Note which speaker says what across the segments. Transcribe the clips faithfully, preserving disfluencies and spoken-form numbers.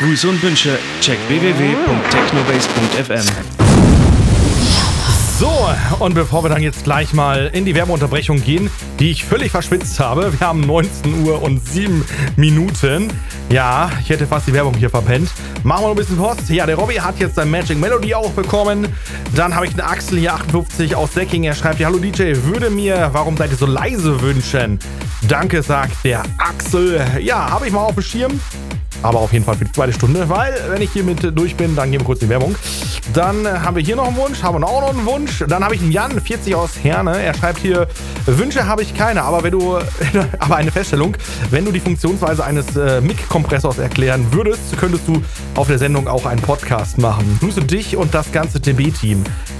Speaker 1: Grüße und Wünsche. Check w w w punkt technobase punkt f m.
Speaker 2: So, und bevor wir dann jetzt gleich mal in die Werbeunterbrechung gehen, die ich völlig verschwitzt habe, wir haben neunzehn Uhr und sieben Minuten. Ja, ich hätte fast die Werbung hier verpennt. Machen wir noch ein bisschen Post. Ja, der Robby hat jetzt sein Magic Melody auch bekommen. Dann habe ich den Axel hier achtundfünfzig aus Säcking. Er schreibt hier: Hallo D J, würde mir Warum seid ihr so leise wünschen. Danke, sagt der Axel. Ja, habe ich mal auf dem Schirm. Aber auf jeden Fall für die zweite Stunde, weil wenn ich hier mit durch bin, dann gehen wir kurz die Werbung. Dann äh, haben wir hier noch einen Wunsch, haben wir auch noch einen Wunsch. Dann habe ich einen Jan, vierzig aus Herne. Er schreibt hier: Wünsche habe ich keine, aber wenn du, aber eine Feststellung, wenn du die Funktionsweise eines äh, Mic-Kompressors erklären würdest, könntest du auf der Sendung auch einen Podcast machen. Grüße dich und das ganze T B-Team.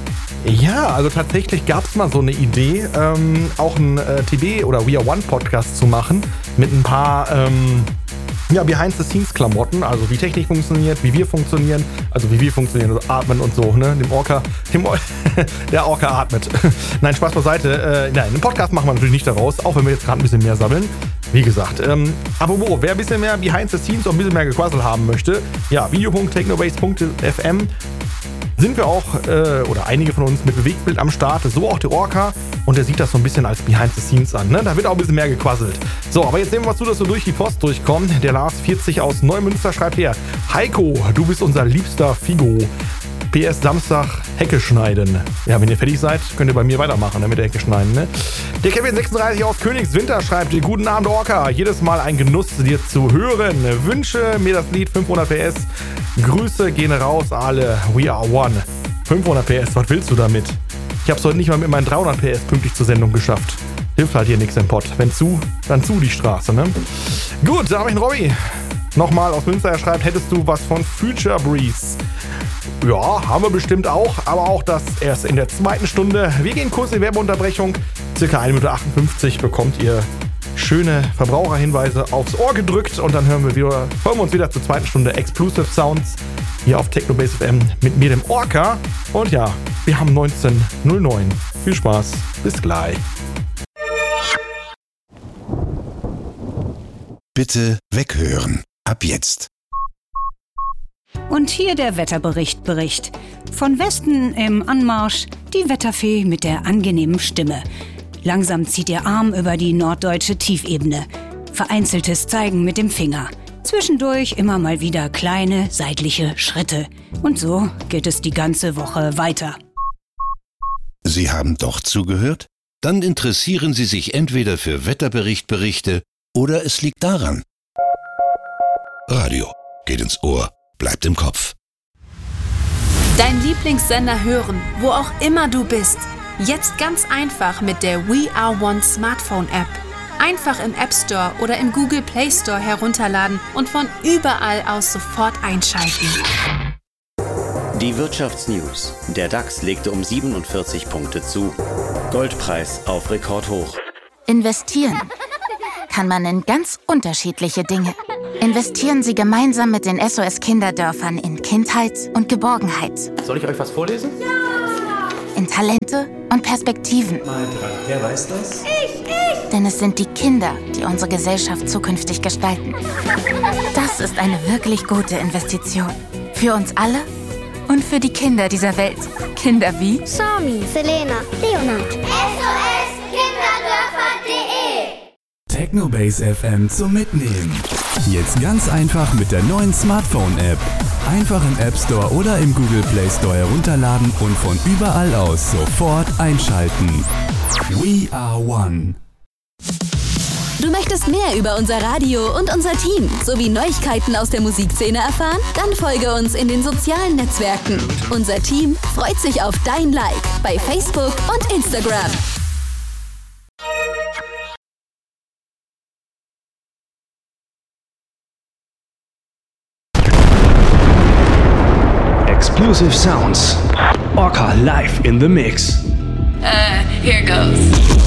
Speaker 2: Ja, also tatsächlich gab es mal so eine Idee, ähm, auch einen äh, T B- oder We Are One Podcast zu machen mit ein paar ähm, ja, Behind-the-Scenes-Klamotten, also wie Technik funktioniert, wie wir funktionieren, also wie wir funktionieren, also atmen und so, ne, dem Orca, dem Or- der Orca atmet. Nein, Spaß beiseite, äh, nein, einen Podcast machen wir natürlich nicht daraus, auch wenn wir jetzt gerade ein bisschen mehr sammeln. Wie gesagt, ähm, apropos, wer ein bisschen mehr Behind-the-Scenes und ein bisschen mehr Gequassel haben möchte, ja, video punkt technobase punkt f m sind wir auch, äh, oder einige von uns mit Bewegtbild am Start, so auch der Orca, und der sieht das so ein bisschen als Behind the Scenes an, ne? Da wird auch ein bisschen mehr gequasselt. So, aber jetzt nehmen wir mal zu, dass wir durch die Post durchkommen. Der Lars vierzig aus Neumünster schreibt her: Heiko, du bist unser liebster Figo. P S Samstag Hecke schneiden. Ja, wenn ihr fertig seid, könnt ihr bei mir weitermachen, ne, mit der Hecke schneiden, ne? Der Kevin sechsunddreißig aus Königswinter schreibt: Guten Abend, Orca. Jedes Mal ein Genuss, dir zu hören. Wünsche mir das Lied fünfhundert P S. Grüße gehen raus, alle. We are one. fünfhundert P S, was willst du damit? Ich hab's heute nicht mal mit meinen dreihundert P S pünktlich zur Sendung geschafft. Hilft halt hier nichts im Pott. Wenn zu, dann zu die Straße, ne? Gut, da habe ich einen Robby. Nochmal aus Münster, er schreibt: Hättest du was von Future Breeze? Ja, haben wir bestimmt auch, aber auch das erst in der zweiten Stunde. Wir gehen kurz in die Werbeunterbrechung. Circa eine Minute achtundfünfzig bekommt ihr schöne Verbraucherhinweise aufs Ohr gedrückt und dann hören wir, wieder, hören wir uns wieder zur zweiten Stunde Exclusive Sounds hier auf Technobase F M mit mir, dem Orca. Und ja, wir haben neunzehn Uhr neun. Viel Spaß, bis gleich.
Speaker 3: Bitte weghören. Ab jetzt.
Speaker 4: Und hier der Wetterbericht Bericht. Von Westen im Anmarsch die Wetterfee mit der angenehmen Stimme. Langsam zieht ihr Arm über die norddeutsche Tiefebene. Vereinzeltes Zeigen mit dem Finger. Zwischendurch immer mal wieder kleine seitliche Schritte. Und so geht es die ganze Woche weiter.
Speaker 3: Sie haben doch zugehört? Dann interessieren Sie sich entweder für Wetterberichtberichte oder es liegt daran. Radio geht ins Ohr, bleibt im Kopf.
Speaker 5: Dein Lieblingssender hören, wo auch immer du bist. Jetzt ganz einfach mit der We Are One Smartphone App. Einfach im App Store oder im Google Play Store herunterladen und von überall aus sofort einschalten.
Speaker 6: Die Wirtschaftsnews. Der DAX legte um siebenundvierzig Punkte zu. Goldpreis auf Rekordhoch.
Speaker 7: Investieren kann man in ganz unterschiedliche Dinge. Investieren Sie gemeinsam mit den S O S-Kinderdörfern in Kindheit und Geborgenheit.
Speaker 8: Soll ich euch was vorlesen?
Speaker 7: Ja! In Talente und Perspektiven.
Speaker 8: Mal dran. Wer weiß das?
Speaker 7: Ich, ich! Denn es sind die Kinder, die unsere Gesellschaft zukünftig gestalten. Das ist eine wirklich gute Investition. Für uns alle und für die Kinder dieser Welt. Kinder wie
Speaker 9: Sami, Selena, Leonard. S O S Kinderdörfer punkt de
Speaker 10: Technobase F M zum Mitnehmen. Jetzt ganz einfach mit der neuen Smartphone-App. Einfach im App Store oder im Google Play Store herunterladen und von überall aus sofort einschalten. We are one.
Speaker 11: Du möchtest mehr über unser Radio und unser Team sowie Neuigkeiten aus der Musikszene erfahren? Dann folge uns in den sozialen Netzwerken. Unser Team freut sich auf dein Like bei Facebook und Instagram.
Speaker 1: Exclusive Sounds. Orca live in the mix.
Speaker 12: Uh, here goes.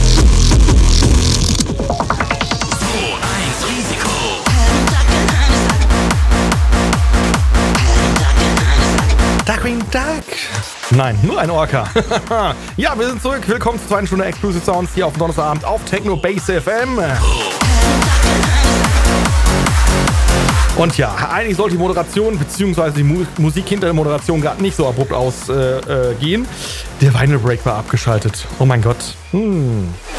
Speaker 2: Ducking Duck. Nein, nur ein Orca. Ja, wir sind zurück. Willkommen zur zweiten Stunde Exclusive Sounds hier auf Donnerstagabend auf Technobase F M. Und ja, eigentlich sollte die Moderation bzw. die Mu- Musik hinter der Moderation gerade nicht so abrupt ausgehen. Äh, äh, der Vinyl Break war abgeschaltet. Oh mein Gott. Hm.